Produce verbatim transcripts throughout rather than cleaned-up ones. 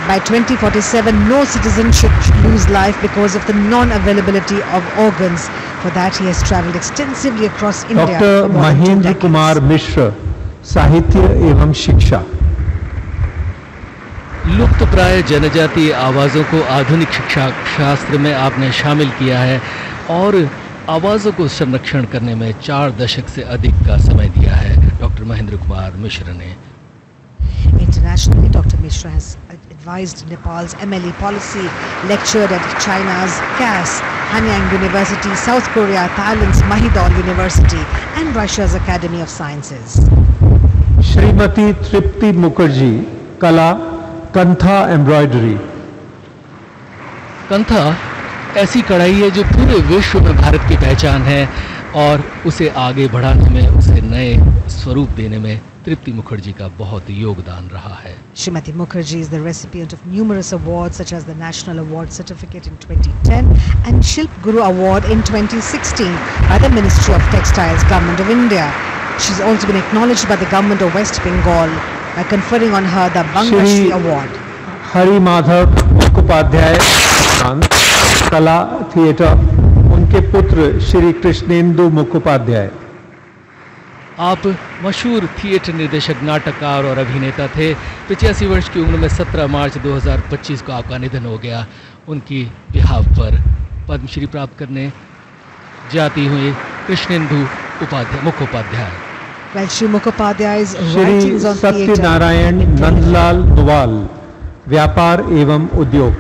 by twenty forty-seven, no citizen should lose life because of the non-availability of organs. For that, he has travelled extensively across India. Doctor Mahendra Kumar Mishra, साहित्य एवं शिक्षा। लुप्त प्राय जनजातीय आवाज़ों को आधुनिक शिक्षा शास्त्र में आपने शामिल किया है और आवाज़ों को संरक्षण करने में चार दशक से अधिक का समय दिया है डॉक्टर महेंद्र कुमार मिश्र ने। Internationally, Doctor Mishra has advised Nepal's M L E policy, lectured at China's C A S, Hanyang University, South Korea, Thailand's Mahidol University and Russia's Academy of Sciences. Shrimati तृप्ति मुखर्जी, कला, कंथा एम्ब्रॉयडरी। कंथा ऐसी कढ़ाई है जो पूरे विश्व में भारत की पहचान है और उसे आगे बढ़ाने में, उसे नए स्वरूप देने में तृप्ति मुखर्जी का बहुत योगदान रहा है। Shrimati Mukherjee is the recipient of numerous awards such as the National Award Certificate in twenty ten and Shilp Guru Award in twenty sixteen by the Ministry of Textiles, Government of India. She's also been acknowledged by the Government of West Bengal by conferring on her the Bangashri Award. Hari Madhav Mukhopadhyay, कला theatre, उनके पुत्र श्री कृष्णेंदु मुखोपाध्याय। आप मशहूर theatre निर्देशक, नाटककार और अभिनेता थे। पचासी वर्ष की उम्र में सत्रह मार्च दो हज़ार पच्चीस को आपका निधन हो गया। उनकी बिहाव पर पद्मश्री प्राप्त करने जाती हुई Krishnendu Upadhyay Mukhopadhyay. Well, Shri Mukhopadhyay's Shri writings on theatre. Satyanarayan Nandlal दुवाल, व्यापार एवं उद्योग।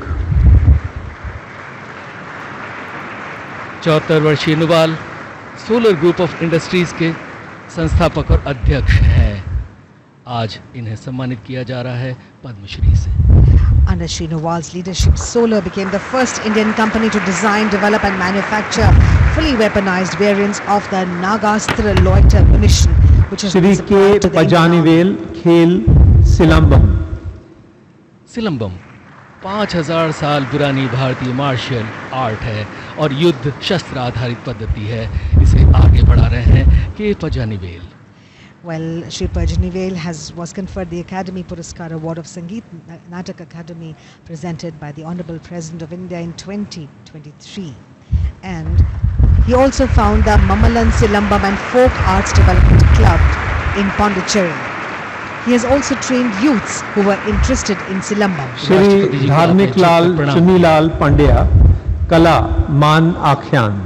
चौहत्तर वर्षीय Nuwal solar group of industries के संस्थापक और अध्यक्ष हैं। आज इन्हें सम्मानित किया जा रहा है पद्मश्री से। Under Shri Nuwal's leadership, Solar became the first Indian company to design, develop and manufacture fully weaponized variants of the Nagastra loiter munition, which has Shri been के supplied to the Indian Pazhanivel, खेल, सिलंबम। सिलंबम पाँच हजार साल पुरानी भारतीय मार्शल आर्ट है और युद्ध शस्त्र आधारित पद्धति है। इसे आगे बढ़ा रहे हैं के Pazhanivel. Well, Shri Pajanivel has was conferred the Academy Puraskar Award of Sangeet Natak Academy presented by the Honorable President of India in twenty twenty-three. And he also found the Mamalan Silambam and Folk Arts Development Club in Pondicherry. He has also trained youths who were interested in Silambam. Shri धार्मिक लाल चुनीलाल पंड्या, कला, मान आख्यान।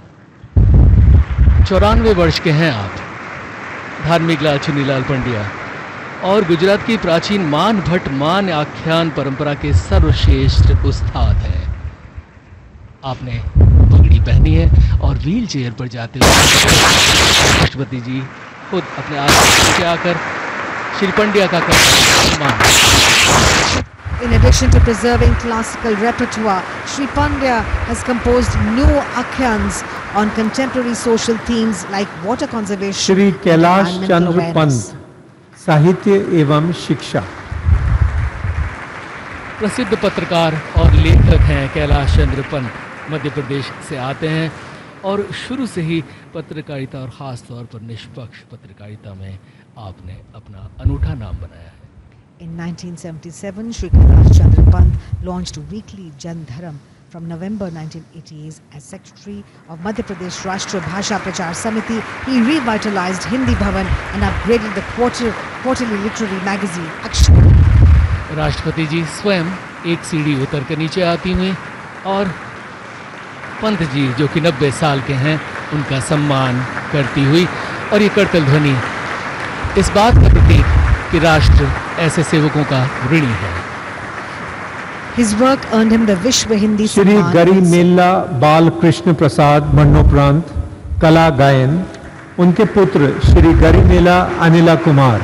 चौरानवे वर्ष के हैं आप, धार्मिक लाल चुनीलाल पंड्या, और गुजरात की प्राचीन मान भट्ट मान आख्यान परंपरा के सर्वश्रेष्ठ उस्ताद हैं। आपने पगड़ी पहनी है और व्हील चेयर पर जाते हुए राष्ट्रपति जी खुद अपने आसन से आकर श्री पंड्या का सम्मान। In addition to preserving classical repertoire, Shri Pandya has composed new akhyans on contemporary social themes like water conservation Shri and Kailash environmental Chandra awareness. Pant, साहित्य एवं शिक्षा। प्रसिद्ध पत्रकार और लेखक हैं कैलाश चंद्र पंत, मध्य प्रदेश से आते हैं और शुरू से ही पत्रकारिता और ख़ास तौर पर निष्पक्ष पत्रकारिता में आपने अपना अनूठा नाम बनाया है। In nineteen seventy-seven, Shri Kailash Chandra Pant launched weekly Jan Dharam. From November nineteen eighty-eight, as Secretary of Madhya Pradesh Rashtriya Bhasha Prachar Samiti, he revitalized Hindi Bhavan and upgraded the quarter, quarterly literary magazine Akshar. राष्ट्रपति जी स्वयं एक सीढ़ी उतर कर नीचे आती हुई और पंत जी जो कि नब्बे साल के हैं उनका सम्मान करती हुई, और ये करतल ध्वनि इस बात का प्रतीक कि राष्ट्र ऐसे सेवकों का ऋणी है। His work earned him the Vishwa Hindi Shri Samman. गरी मेल्ला बाल कृष्ण प्रसाद मरणोपरांत, कला गायन, उनके पुत्र श्री गरी मेला अनिला कुमार।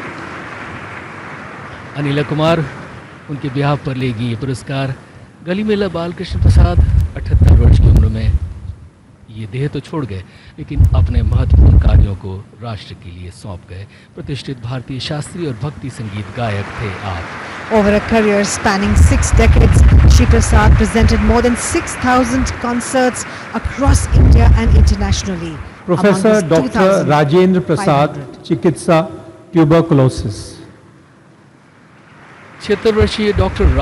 अनिला कुमार उनके ब्याह पर लेगी ये पुरस्कार। गली मेला बालकृष्ण प्रसाद अठहत्तर वर्ष की उम्र में ये देह तो छोड़ गए, लेकिन अपने महत्वपूर्ण कार्यों को राष्ट्र के लिए सौंप गए। प्रतिष्ठित भारतीय शास्त्रीय और भक्ति संगीत गायक थे आप। Over a career spanning six decades, Shri Prasad presented more than six thousand concerts across India and internationally. Professor doctor Rajendra Prasad, चिकित्सा, ट्यूबरकुलोसिस। छिहत्तर वर्षीय डॉक्टर